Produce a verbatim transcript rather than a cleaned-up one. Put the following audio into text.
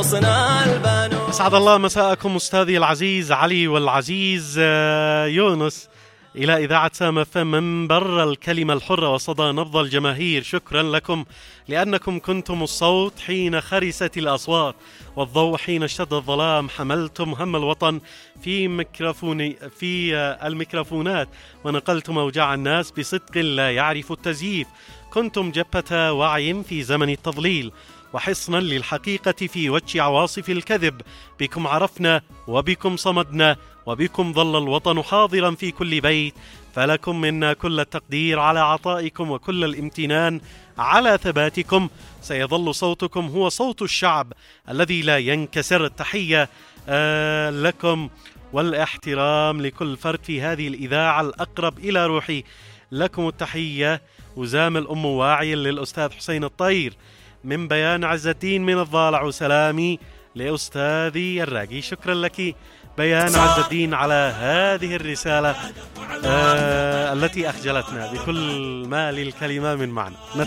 قصصنا البانون. أسعد الله مساءكم أستاذي العزيز علي والعزيز يونس إلى إذاعة سام اف ام منبر الكلمة الحرة وصدى نبض الجماهير. شكرا لكم لأنكم كنتم الصوت حين خرست الأصوات والضوء حين اشتد الظلام. حملتم هم الوطن في ميكروفون في الميكروفونات ونقلتم أوجاع الناس بصدق لا يعرف التزييف. كنتم جبهة وعي في زمن التضليل وحصنا للحقيقة في وجه عواصف الكذب. بكم عرفنا وبكم صمدنا وبكم ظل الوطن حاضرا في كل بيت. فلكم منا كل التقدير على عطائكم وكل الامتنان على ثباتكم. سيظل صوتكم هو صوت الشعب الذي لا ينكسر. التحية آه لكم والاحترام لكل فرد في هذه الإذاعة الأقرب إلى روحي. لكم التحية وزام الأم واعي للأستاذ حسين الطير. من بيان عز الدين من الضالع وسلامي لأستاذي الراقي. شكرا لك بيان عز الدين على هذه الرسالة آه التي أخجلتنا بكل ما للكلمة من معنى.